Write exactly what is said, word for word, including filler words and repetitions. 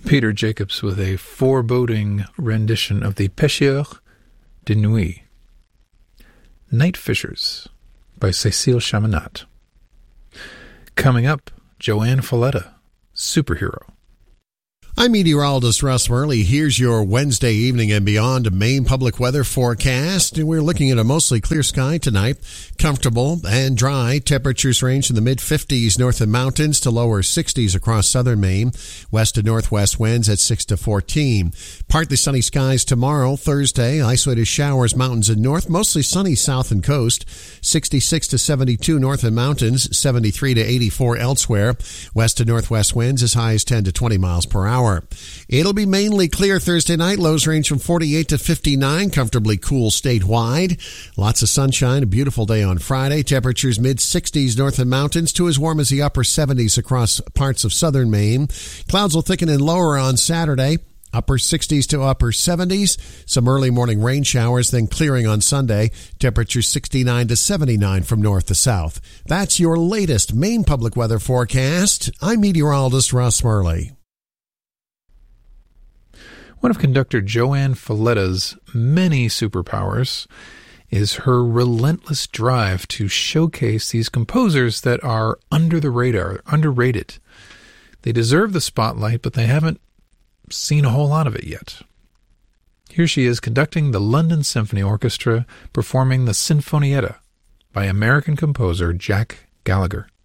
Peter Jacobs with a foreboding rendition of the Pêcheurs de Nuit. Night Fishers by Cécile Chaminade. Coming up, Joanne Falletta, Superhero. I'm meteorologist Russ Murley. Here's your Wednesday evening and beyond Maine public weather forecast. And we're looking at a mostly clear sky tonight. Comfortable and dry. Temperatures range in the mid-fifties north of mountains to lower sixties across southern Maine. West to northwest winds at six to fourteen. Partly sunny skies tomorrow, Thursday. Isolated showers, mountains and north. Mostly sunny south and coast. sixty-six to seventy-two north and mountains. seventy-three to eighty-four elsewhere. West to northwest winds as high as ten to twenty miles per hour. It'll be mainly clear Thursday night. Lows range from forty-eight to fifty-nine. Comfortably cool statewide. Lots of sunshine. A beautiful day on Friday. Temperatures mid-sixties north of mountains to as warm as the upper seventies across parts of southern Maine. Clouds will thicken and lower on Saturday. Upper sixties to upper seventies. Some early morning rain showers, then clearing on Sunday. Temperatures sixty-nine to seventy-nine from north to south. That's your latest Maine public weather forecast. I'm meteorologist Russ Murley. One of conductor Joanne Falletta's many superpowers is her relentless drive to showcase these composers that are under the radar, underrated. They deserve the spotlight, but they haven't seen a whole lot of it yet. Here she is conducting the London Symphony Orchestra performing the Sinfonietta by American composer Jack Gallagher.